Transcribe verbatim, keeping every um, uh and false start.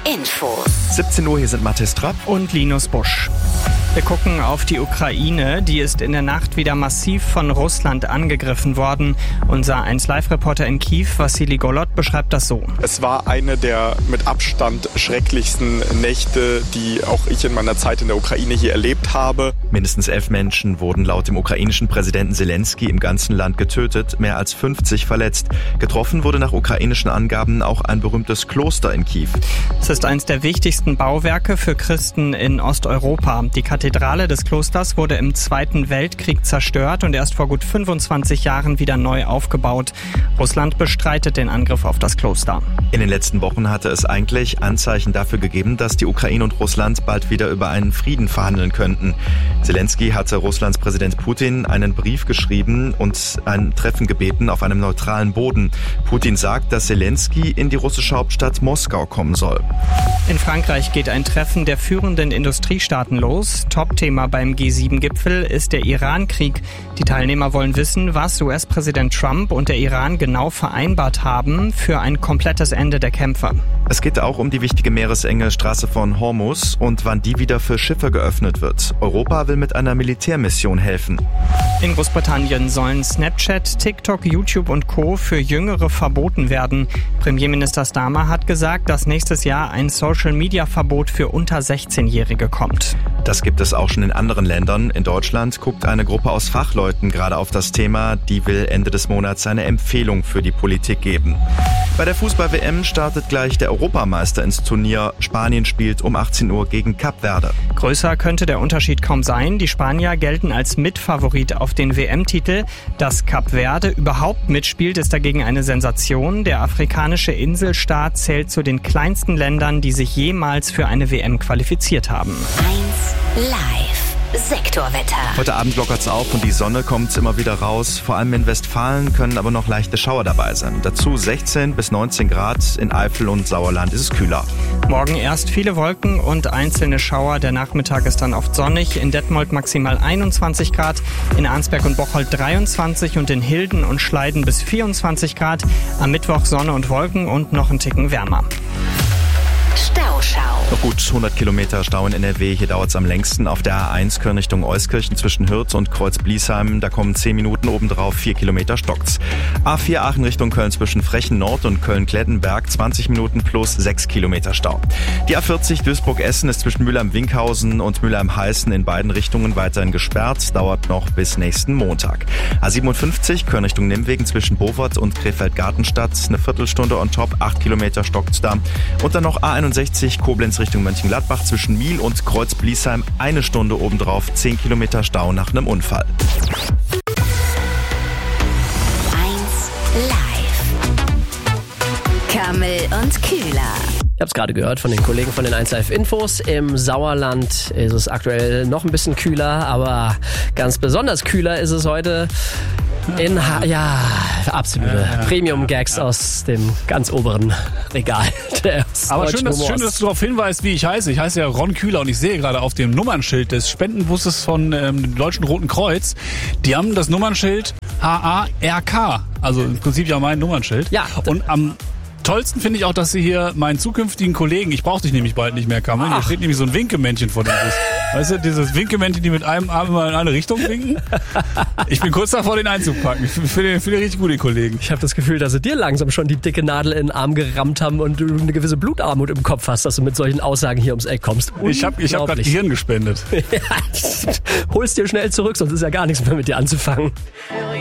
Infos. siebzehn Uhr, hier sind Mathis Trapp und Linus Busch. Wir gucken auf die Ukraine. Die ist in der Nacht wieder massiv von Russland angegriffen worden. Unser eins Live-Reporter in Kiew, Wassili Golod, beschreibt das so. Es war eine der mit Abstand schrecklichsten Nächte, die auch ich in meiner Zeit in der Ukraine hier erlebt habe. Mindestens elf Menschen wurden laut dem ukrainischen Präsidenten Zelensky im ganzen Land getötet, mehr als fünfzig verletzt. Getroffen wurde nach ukrainischen Angaben auch ein berühmtes Kloster in Kiew. Es ist eines der wichtigsten Bauwerke für Christen in Osteuropa. Die Kathedrale des Klosters wurde im Zweiten Weltkrieg zerstört und erst vor gut fünfundzwanzig Jahren wieder neu aufgebaut. Russland bestreitet den Angriff auf das Kloster. In den letzten Wochen hatte es eigentlich Anzeichen dafür gegeben, dass die Ukraine und Russland bald wieder über einen Frieden verhandeln könnten. Zelensky hatte Russlands Präsident Putin einen Brief geschrieben und ein Treffen gebeten auf einem neutralen Boden. Putin sagt, dass Zelensky in die russische Hauptstadt Moskau kommen soll. In Frankreich geht ein Treffen der führenden Industriestaaten los. Topthema beim G sieben Gipfel ist der Iran-Krieg. Die Teilnehmer wollen wissen, was U S-Präsident Trump und der Iran genau vereinbart haben für ein komplettes Ende der Kämpfe. Es geht auch um die wichtige meeresenge Straße von Hormuz und wann die wieder für Schiffe geöffnet wird. Europa will mit einer Militärmission helfen. In Großbritannien sollen Snapchat, TikTok, YouTube und Co. für Jüngere verboten werden. Premierminister Starmer hat gesagt, dass nächstes Jahr ein Social-Media-Verbot für unter sechzehnjährige kommt. Das gibt es auch schon in anderen Ländern. In Deutschland guckt eine Gruppe aus Fachleuten gerade auf das Thema. Die will Ende des Monats eine Empfehlung für die Politik geben. Bei der Fußball-W M startet gleich der Europameister ins Turnier. Spanien spielt um achtzehn Uhr gegen Kap Verde. Größer könnte der Unterschied kaum sein. Die Spanier gelten als Mitfavorit auf den W M-Titel. Dass Kap Verde überhaupt mitspielt, ist dagegen eine Sensation. Der afrikanische Inselstaat zählt zu den kleinsten Ländern, die sich jemals für eine W M qualifiziert haben. eins Live. Sektorwetter. Heute Abend lockert es auf und die Sonne kommt immer wieder raus. Vor allem in Westfalen können aber noch leichte Schauer dabei sein. Dazu sechzehn bis neunzehn Grad. In Eifel und Sauerland ist es kühler. Morgen erst viele Wolken und einzelne Schauer. Der Nachmittag ist dann oft sonnig. In Detmold maximal einundzwanzig Grad, in Arnsberg und Bocholt dreiundzwanzig und in Hilden und Schleiden bis vierundzwanzig Grad. Am Mittwoch Sonne und Wolken und noch ein Ticken wärmer. Stauschau. Noch gut hundert Kilometer Stau in N R W. Hier dauert es am längsten. Auf der A eins Köln Richtung Euskirchen zwischen Hürth und Kreuz-Bliesheim. Da kommen zehn Minuten obendrauf, vier Kilometer stockt's. A vier Aachen Richtung Köln zwischen Frechen Nord und Köln-Klettenberg. zwanzig Minuten plus sechs Kilometer Stau. Die A vierzig Duisburg-Essen ist zwischen Mülheim-Winkhausen und Mülheim-Heißen in beiden Richtungen weiterhin gesperrt. Dauert noch bis nächsten Montag. A siebenundfünfzig Köln Richtung Nimwegen zwischen Bovert und Krefeld-Gartenstadt. Eine Viertelstunde on top, acht Kilometer stockt's da. Und dann noch A einundsechzig Koblenz Richtung Mönchengladbach zwischen Miel und Kreuz-Bliesheim. Eine Stunde obendrauf, zehn Kilometer Stau nach einem Unfall. eins Live. Kammel und Kühler. Ich habe es gerade gehört von den Kollegen von den eins Live Infos. Im Sauerland ist es aktuell noch ein bisschen kühler, aber ganz besonders kühler ist es heute in, ha- ja, absolute ja, ja, Premium-Gags ja. aus dem ganz oberen Regal. Aber schön dass, schön, dass du darauf hinweist, wie ich heiße. Ich heiße ja Ron Kühler und ich sehe gerade auf dem Nummernschild des Spendenbusses von ähm, dem Deutschen Roten Kreuz, die haben das Nummernschild H A R K, also im Prinzip ja mein Nummernschild. Ja. Und am tollsten finde ich auch, dass sie hier meinen zukünftigen Kollegen, ich brauche dich nämlich bald nicht mehr, Kammel, hier steht nämlich so ein Winkemännchen vor dem Bus. Weißt du, dieses Winkemännchen, die mit einem Arm immer in eine Richtung winken. Ich bin kurz davor, den einzupacken. Ich finde den richtig gut, den Kollegen. Ich habe das Gefühl, dass sie dir langsam schon die dicke Nadel in den Arm gerammt haben und du eine gewisse Blutarmut im Kopf hast, dass du mit solchen Aussagen hier ums Eck kommst. Ich habe ich hab gerade Gehirn gespendet. Ja, holst dir schnell zurück, sonst ist ja gar nichts mehr mit dir anzufangen.